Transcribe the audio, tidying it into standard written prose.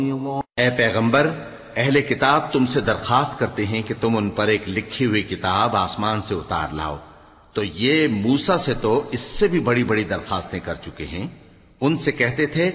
ए पैगंबर, अहले किताब तुमसे दरखास्त करते हैं कि तुम उन पर एक लिखी हुई किताब आसमान से उतार लाओ। तो ये मूसा से तो इससे भी बड़ी बड़ी दरखास्तें कर चुके हैं। उनसे कहते थे